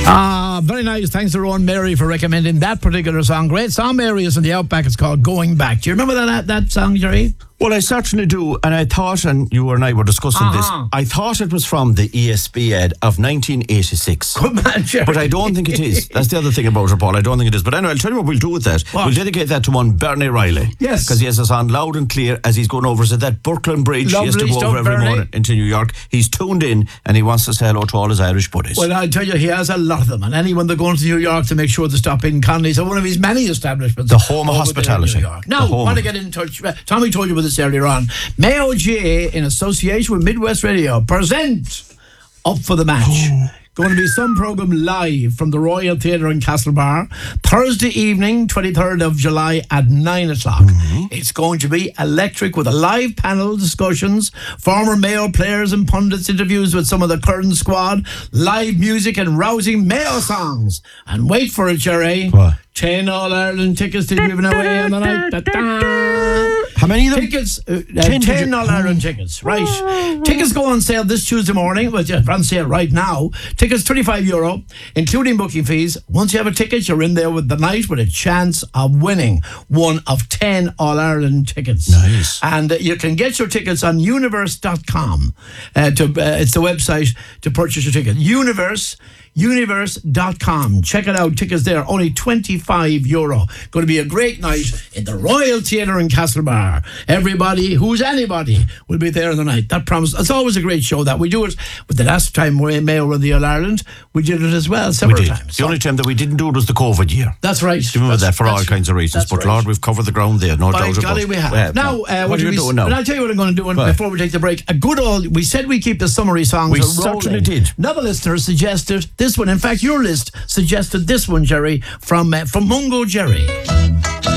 Very nice. Thanks to Rowan Mary for recommending that particular song. Great song, Mary, is in the Outback. It's called Going Back. Do you remember that song, Jerry? Well, I certainly do, and I thought, and you and I were discussing this, I thought it was from the ESB ad of 1986. Good man, Jerry. But I don't think it is. That's the other thing about it, Paul. I don't think it is. But anyway, I'll tell you what we'll do with that. What? We'll dedicate that to one Bernie Riley. Yes. Because he has us on loud and clear as he's going over that Brooklyn Bridge. Lovely he has to go stuff, over every Bernie. morning into New York. He's tuned in and he wants to say hello to all his Irish buddies. Well, I'll tell you, he has a lot of them. And anyone that goes to New York to make sure to stop in Connolly's or one of his many establishments. The home of over hospitality. there in New York. Now, want to get in touch. Tommy told you about this earlier on. Mayo GA, in association with Midwest Radio, present Up for the Match. Going to be some programme live from the Royal Theatre in Castlebar, Thursday evening, 23rd of July at 9 o'clock. It's going to be electric with a live panel discussions, former Mayo players and pundits, interviews with some of the current squad, live music and rousing Mayo songs. And wait for it, Jerry. What? 10 All-Ireland tickets to be given away on the night. How many of them? Tickets, 10 All-Ireland tickets, right. Tickets go on sale this Tuesday morning. Well, they're on sale right now. Tickets €25, including booking fees. Once you have a ticket, you're in there with the night with a chance of winning one of 10 All-Ireland tickets. Nice. And you can get your tickets on universe.com. It's the website to purchase your ticket. Universe.com. Check it out. Tickets there, only €25. Going to be a great night in the Royal Theatre in Castlebar. Everybody who's anybody will be there in the night. That promise. It's always a great show that we do it. But the last time Mayo were the All-Ireland, we did it as well several times. The only time that we didn't do it was the COVID year. That's right. Do you remember that for all kinds of reasons? But Lord, we've covered the ground there, no doubt about it. Golly, we have. Now, what are you doing now? I'll tell you what I'm going to do before we take the break. A good old, we said we keep the summary songs rolling. We certainly did. Another listener suggested this one. In fact, your list suggested this one, Jerry, from Mungo Jerry.